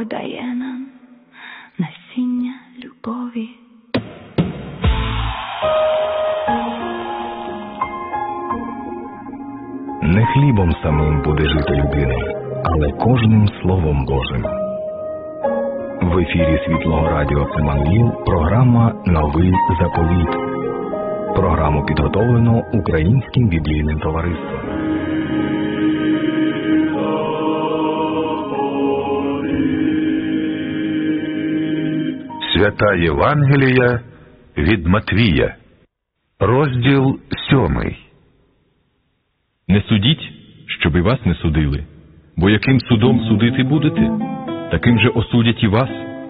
Бог дає нам насіння любові. Не хлібом самим буде жити людина, але кожним Словом Божим. В ефірі Світлого Радіо Еммануїл програма «Новий заповіт». Програму підготовлено Українським біблійним товариством. Свята Євангелія від Матвія, розділ 7. Не судіть, щоб і вас не судили, бо яким судом судити будете, таким же осудять і вас.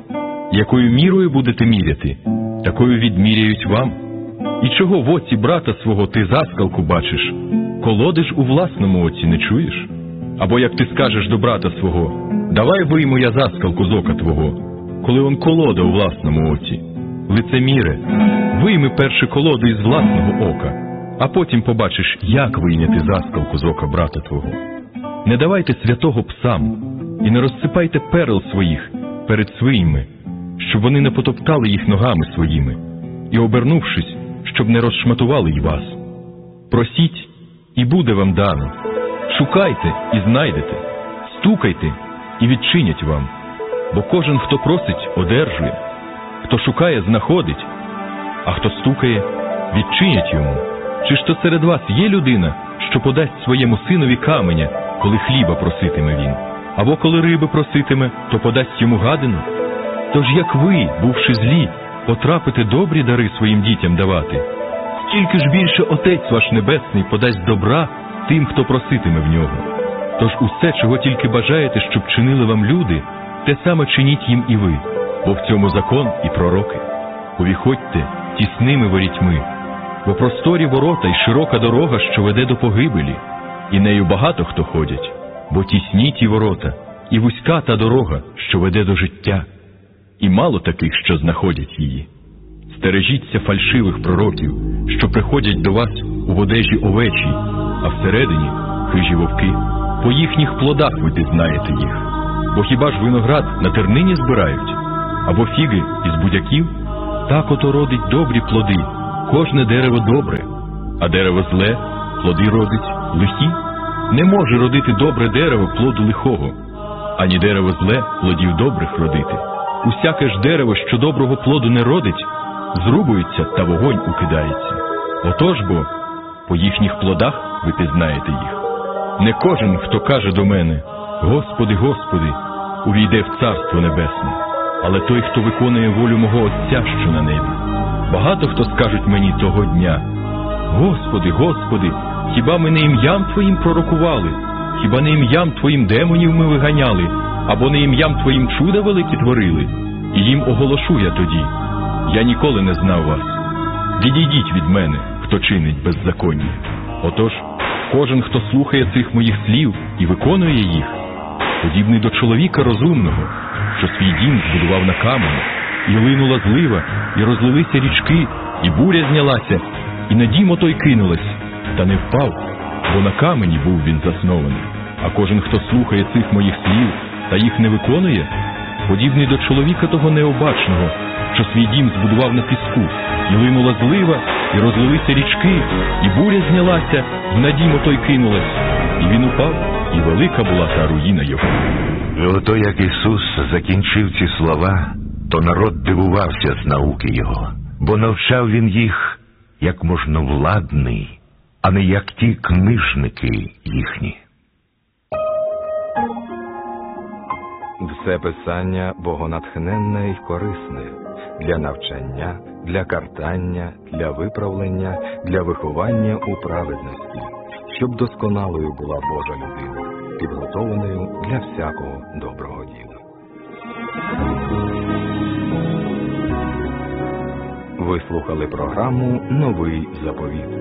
Якою мірою будете міряти, такою відміряють вам. І чого в оці брата свого ти заскалку бачиш, колоди ж у власному оці не чуєш? Або як ти скажеш до брата свого: давай вийму я заскалку з ока твого, коли он колода у власному оці. Лицеміре, вийми перше колоду із власного ока, а потім побачиш, як вийняти заскалку з ока брата твого. Не давайте святого псам, і не розсипайте перл своїх перед своїми, щоб вони не потоптали їх ногами своїми, і, обернувшись, щоб не розшматували й вас. Просіть, і буде вам дано. Шукайте, і знайдете. Стукайте, і відчинять вам. Бо кожен, хто просить, одержує. Хто шукає, знаходить. А хто стукає, відчинять йому. Чи ж то серед вас є людина, що подасть своєму синові каменя, коли хліба проситиме він? Або коли риби проситиме, то подасть йому гадину? Тож як ви, бувши злі, потрапите добрі дари своїм дітям давати, стільки ж більше Отець ваш Небесний подасть добра тим, хто проситиме в нього. Тож усе, чого тільки бажаєте, щоб чинили вам люди, те саме чиніть їм і ви, бо в цьому закон і пророки. Увіходьте тісними ворітьми, бо просторі ворота й широка дорога, що веде до погибелі, і нею багато хто ходять, бо тісні ті ворота, і вузька та дорога, що веде до життя, і мало таких, що знаходять її. Стережіться фальшивих пророків, що приходять до вас у одежі овечій, а всередині хижі вовки. По їхніх плодах ви пізнаєте їх. Бо хіба ж виноград на тернині збирають, або фіги із будяків? Так ото родить добрі плоди, кожне дерево добре, а дерево зле плоди родить лихі. Не може родити добре дерево плоду лихого, ані дерево зле плодів добрих родити. Усяке ж дерево, що доброго плоду не родить, зрубується та вогонь укидається. Отож бо, по їхніх плодах ви пізнаєте їх. Не кожен, хто каже до мене: Господи, Господи, увійде в Царство Небесне, але той, хто виконує волю мого Отця, що на небі. Багато хто скажуть мені того дня: Господи, Господи, хіба ми не ім'ям Твоїм пророкували? Хіба не ім'ям Твоїм демонів ми виганяли? Або не ім'ям Твоїм чуда великі творили? І їм оголошу я тоді: я ніколи не знав вас. Відійдіть від мене, хто чинить беззаконня. Отож, кожен, хто слухає цих моїх слів і виконує їх, подібний до чоловіка розумного, що свій дім збудував на камені, і линула злива, і розлилися річки, і буря знялася, і на дім отой кинулась, та не впав, бо на камені був він заснований. А кожен, хто слухає цих моїх слів та їх не виконує, подібний до чоловіка того необачного, що свій дім збудував на піску, і линула злива, і розлилися річки, і буря знялася, на дім отой кинулась, і він упав, і велика була та руїна його. І ото як Ісус закінчив ці слова, то народ дивувався з науки Його, бо навчав Він їх як можновладний, а не як ті книжники їхні. Все Писання богонатхненне і корисне для навчання, для картання, для виправлення, для виховання у праведності, щоб досконалою була Божа людина, підготовленою для всякого доброго діла. Ви слухали програму «Новий заповіт».